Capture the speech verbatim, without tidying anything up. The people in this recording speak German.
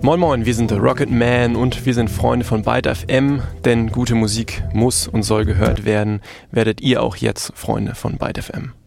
Moin Moin, wir sind Rocket Man und wir sind Freunde von Byte F M, denn gute Musik muss und soll gehört werden. Werdet ihr auch jetzt Freunde von Byte F M.